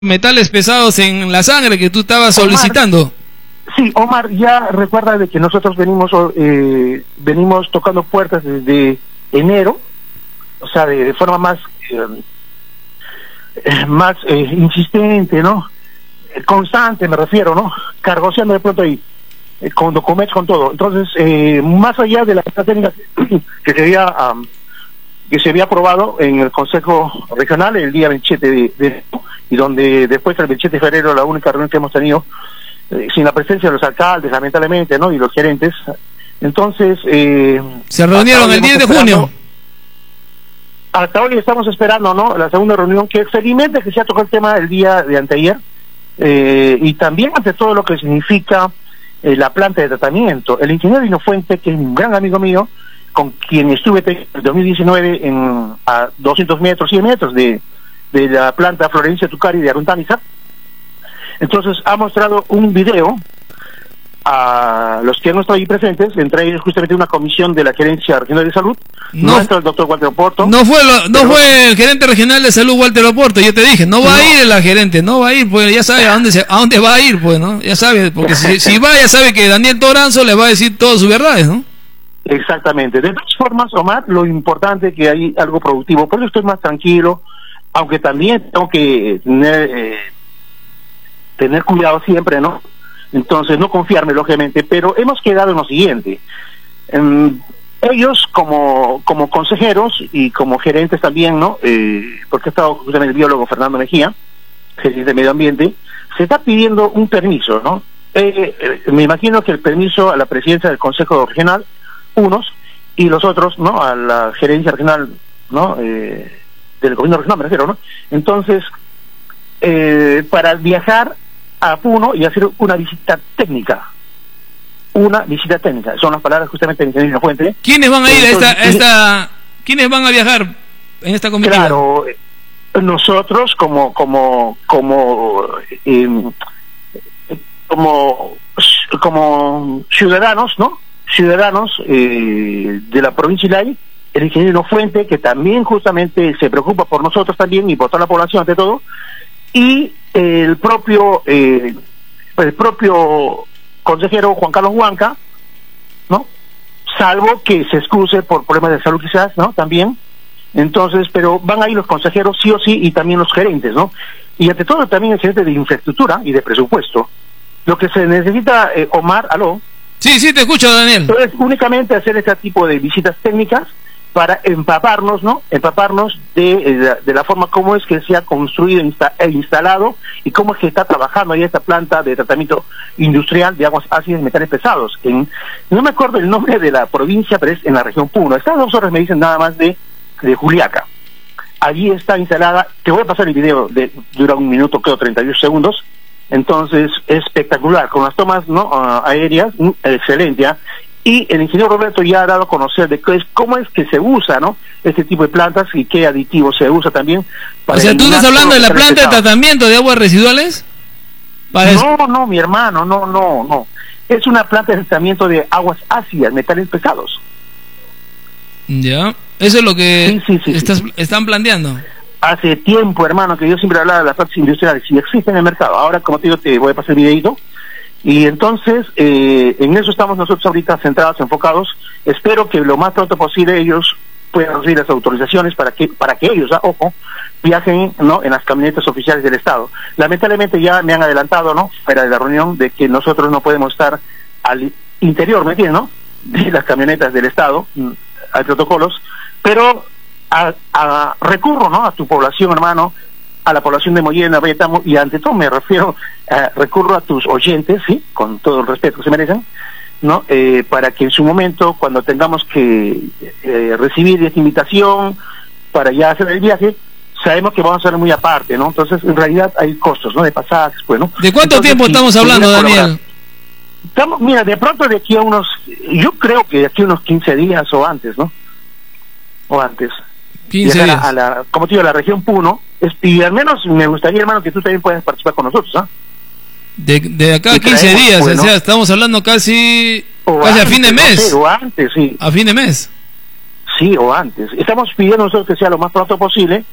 metales pesados en la sangre que tú estabas solicitando. Sí, Omar, ya recuerda de que nosotros venimos tocando puertas desde enero, o sea, de forma más insistente, ¿no? Constante, me refiero, ¿no? Cargoseando de pronto ahí, con documentos, con todo. Entonces, más allá de la técnica que se había aprobado en el Consejo Regional el día 27 de enero, y donde después el 27 de febrero la única reunión que hemos tenido sin la presencia de los alcaldes, lamentablemente, ¿no? Y los gerentes. Entonces, se reunieron el 10 de junio. Hasta hoy estamos esperando, ¿no? La segunda reunión, que felizmente que se ha tocado el tema el día de anteayer, y también ante todo lo que significa la planta de tratamiento. El ingeniero Lino Fuente, que es un gran amigo mío, con quien estuve en el 2019 a 200 metros, 100 metros de la planta Florencia Tucari de Aruntániza. Entonces ha mostrado un video a los que no están ahí presentes, entre ellos justamente una comisión de la Gerencia Regional de Salud. No entró el doctor Walter Oporto. No fue el gerente regional de salud Walter Oporto. Yo te dije, no va a ir la gerente, no va a ir, pues ya sabe a dónde va a ir, pues, ¿no? Ya sabe, porque si va, ya sabe que Daniel Toranzo le va a decir todas sus verdades, ¿no? Exactamente. De todas formas, Omar, lo importante es que hay algo productivo, por eso estoy más tranquilo, aunque también tengo que tener cuidado siempre, ¿no? Entonces, no confiarme, lógicamente, pero hemos quedado en lo siguiente. Ellos, como consejeros y como gerentes también, ¿no? Porque ha estado justamente el biólogo Fernando Mejía, gerente de Medio Ambiente, se está pidiendo un permiso, ¿no? Me imagino que el permiso a la presidencia del Consejo Regional, unos, y los otros, ¿no? A la gerencia regional, ¿no? Del gobierno regional, me refiero, ¿no? Entonces, para viajar a Puno y hacer una visita técnica. Una visita técnica. Son las palabras justamente del ingeniero Fuente. ¿Quiénes van a ir ¿Quiénes van a viajar en esta comitiva? Claro, nosotros como ciudadanos, ¿no? Ciudadanos de la provincia de Islay, el ingeniero Fuente, que también justamente se preocupa por nosotros también y por toda la población ante todo, y el propio consejero Juan Carlos Huanca, ¿no? Salvo que se excuse por problemas de salud quizás, ¿no? También. Entonces, pero van ahí los consejeros sí o sí, y también los gerentes, ¿no? Y ante todo también el gerente de infraestructura y de presupuesto. Lo que se necesita, Omar, ¿aló? Sí, te escucho, Daniel. Entonces, únicamente hacer este tipo de visitas técnicas para empaparnos, ¿no? Empaparnos de la forma como es que se ha construido e instalado y cómo es que está trabajando ahí esta planta de tratamiento industrial de aguas ácidas y metales pesados. No me acuerdo el nombre de la provincia, pero es en la región Puno. Estas 2 horas me dicen nada más de Juliaca. Allí está instalada, te voy a pasar el video, dura 1 minuto, creo, 31 segundos. Entonces, espectacular, con las tomas, ¿no? Aéreas, excelente, ¿eh? Y el ingeniero Roberto ya ha dado a conocer de cómo es que se usa, ¿no? Este tipo de plantas y qué aditivos se usa también. O sea, ¿tú estás hablando de la planta de tratamiento de aguas residuales? No, mi hermano, no. Es una planta de tratamiento de aguas ácidas, metales pesados. Ya, eso es lo que están planteando. Hace tiempo, hermano, que yo siempre hablaba de las plantas industriales y existen en el mercado. Ahora, como te digo, te voy a pasar el videito. Y entonces, en eso estamos nosotros ahorita centrados, enfocados. Espero que lo más pronto posible ellos puedan recibir las autorizaciones para que ellos, ojo, viajen, ¿no? En las camionetas oficiales del Estado. Lamentablemente ya me han adelantado, ¿no? Fuera de la reunión, de que nosotros no podemos estar al interior, ¿me entiendes, no? De las camionetas del Estado, hay protocolos, pero recurro, ¿no? A tu población, hermano, a la población de Mollena, Betamo, y ante todo me refiero, recurro a tus oyentes, sí, con todo el respeto que se merecen, ¿no? Para que en su momento, cuando tengamos que recibir esta invitación para ya hacer el viaje, sabemos que vamos a ser muy aparte, ¿no? Entonces, en realidad hay costos, ¿no? De pasajes, pues, ¿no? ¿De cuánto tiempo estamos hablando, Daniel? Mira, de pronto de aquí a yo creo que de aquí a unos 15 días o antes, ¿no? O antes. 15 días. Como te digo, a la región Puno, y al menos me gustaría, hermano, que tú también puedas participar con nosotros, ¿ah? De acá a 15 días, pues, ¿no? O sea, estamos hablando casi a fin de mes. No sé, o antes, sí. A fin de mes. Sí, o antes. Estamos pidiendo nosotros que sea lo más pronto posible,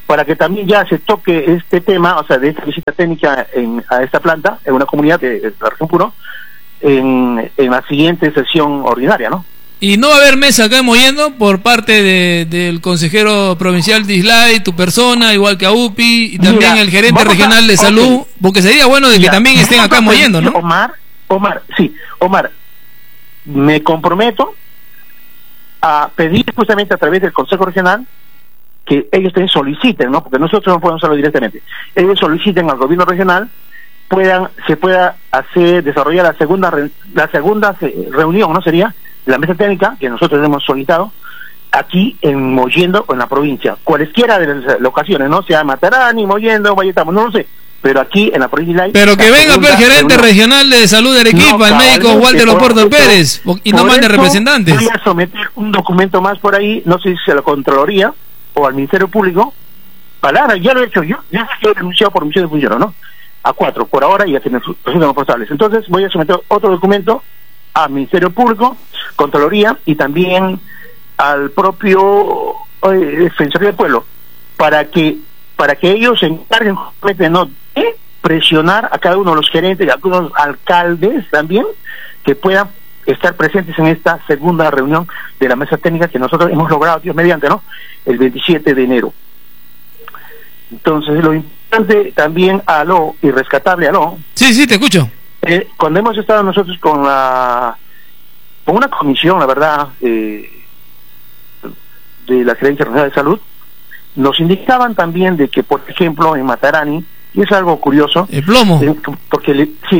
para que también ya se toque este tema, o sea, de esta visita técnica a esta planta, en una comunidad de la región Puno, en la siguiente sesión ordinaria, ¿no? Y no va a haber mesa acá en Mollendo por parte del consejero provincial de Islay, tu persona, igual que a UPI, y también Mira, el gerente regional de salud, porque sería bueno de que también estén acá en Mollendo, ¿no? Omar, me comprometo a pedir justamente a través del Consejo Regional que ellos también soliciten, ¿no? Porque nosotros no podemos hacerlo directamente. Ellos soliciten al gobierno regional se pueda desarrollar la segunda reunión, ¿no? Sería la mesa técnica que nosotros hemos solicitado aquí en Mollendo o en la provincia, cualesquiera de las locaciones, ¿no? Sea Matarani, Mollendo, Valletamo, no lo sé, pero aquí en la provincia. Pero que venga el gerente regional de salud de Arequipa, el médico Walter Oporto Pérez, y no mande representantes. Voy a someter un documento más por ahí, no sé si se lo Contraloría o al Ministerio Público, ya lo he hecho yo, ya he renunciado por omisión de funcionario, ¿no? A 4 por ahora y a quienes resultan responsables. Entonces voy a someter otro documento al Ministerio Público, Contraloría y también al propio Defensoría del Pueblo, para que ellos se encarguen justamente, ¿no?, de presionar a cada uno de los gerentes y a algunos alcaldes también que puedan estar presentes en esta segunda reunión de la mesa técnica que nosotros hemos logrado, Dios mediante, ¿no?, el 27 de enero. Entonces, lo importante también, y rescatable, Sí, te escucho. Cuando hemos estado nosotros con una comisión, la verdad, de la Gerencia Regional de Salud, nos indicaban también de que, por ejemplo, en Matarani, y es algo curioso, el plomo, porque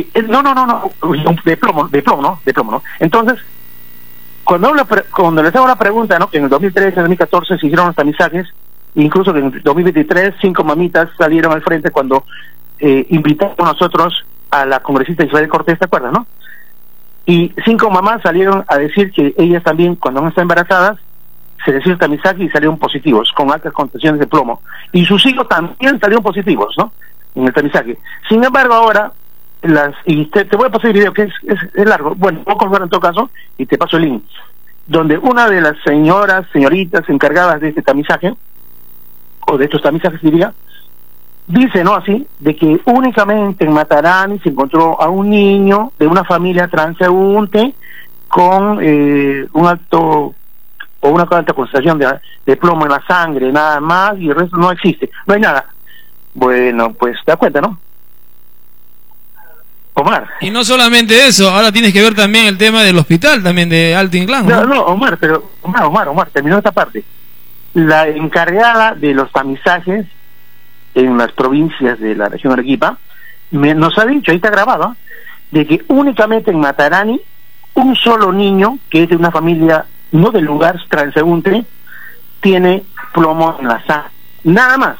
de plomo, ¿no? Entonces, cuando les hago la pregunta, ¿no?, que en el 2013, en el 2014 se hicieron los tamizajes, incluso que en el 2023 5 mamitas salieron al frente cuando invitamos nosotros a la congresista Isabel Cortés, ¿te acuerdas, no? Y 5 mamás salieron a decir que ellas también, cuando no están embarazadas, se les hizo el tamizaje y salieron positivos, con altas concentraciones de plomo. Y sus hijos también salieron positivos, ¿no?, en el tamizaje. Sin embargo, ahora, y te voy a pasar el video, que es largo, bueno, voy a colgar en todo caso, y te paso el link, donde una de las señoritas encargadas de este tamizaje, o de estos tamizajes diría, dice, ¿no?, así, de que únicamente en Matarani se encontró a un niño de una familia transeúnte con un alto o una alta concentración de plomo en la sangre, nada más, y el resto no existe, no hay nada. Bueno, pues te das cuenta, ¿no, Omar? Y no solamente eso, ahora tienes que ver también el tema del hospital, también de Alto Inclán, ¿no? No, Omar, terminó esta parte. La encargada de los tamizajes en las provincias de la región de Arequipa nos ha dicho, ahí está grabado, de que únicamente en Matarani un solo niño, que es de una familia no del lugar transeúnte, tiene plomo en la sangre, nada más.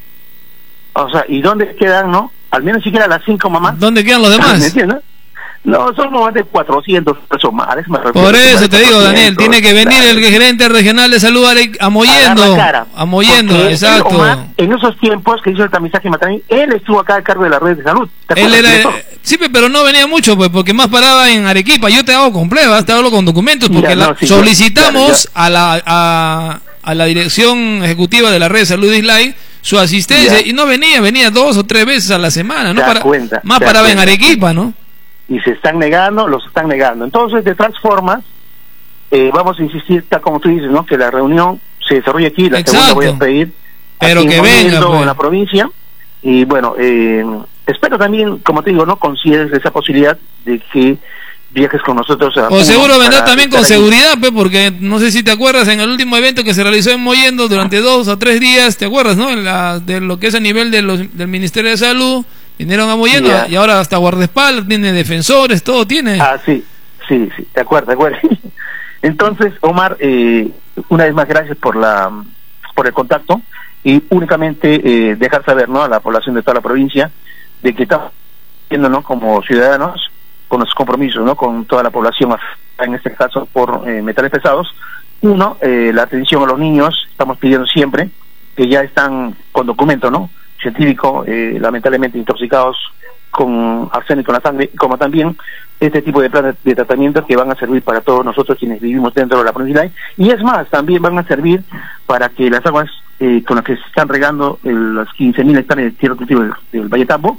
O sea, ¿y dónde quedan, no? Al menos siquiera las 5 mamás. ¿Dónde quedan los demás? ¿Me entiendes? No, son más de 400 personas. Por eso te digo, Daniel, tiene que venir el gerente regional de salud a Mollendo. A Mollendo, exacto. Omar, en esos tiempos que hizo el tamizaje en Matarani, él estuvo acá a cargo de las redes de salud. Él era, sí, pero no venía mucho, pues, porque más paraba en Arequipa. Yo te hago con pruebas, te hablo con documentos, porque solicitamos a la dirección ejecutiva de la red de salud de Islay su asistencia, y no venía 2 o 3 veces a la semana, ¿no? Más paraba en Arequipa, ¿no? Y los están negando. Entonces, de todas formas, vamos a insistir, tal como tú dices, ¿no?, que la reunión se desarrolle aquí, la segunda voy a pedir, pero que venga, pues, en la provincia, y bueno, espero también, como te digo, no consideres esa posibilidad de que viajes con nosotros a o seguro vendrá también con seguridad, pues, porque no sé si te acuerdas, en el último evento que se realizó en Mollendo durante 2 o 3 días, ¿te acuerdas, no?, de lo que es a nivel del Ministerio de Salud, vinieron a Mollendo, y ahora hasta guardaespaldas, tiene defensores, todo tiene. Sí, te acuerdas. Entonces, Omar, una vez más, gracias por el contacto, y únicamente dejar saber, ¿no?, a la población de toda la provincia de que estamos viendo, ¿no?, como ciudadanos, con los compromisos, ¿no?, con toda la población, en este caso por metales pesados. Uno, la atención a los niños, estamos pidiendo siempre, que ya están con documento, ¿no?, científico, lamentablemente intoxicados con arsénico en la sangre, como también este tipo de planes de tratamiento que van a servir para todos nosotros quienes vivimos dentro de la provincia. Y es más, también van a servir para que las aguas con la que se están regando las 15.000 hectáreas de tierra cultiva del Valle Tambo,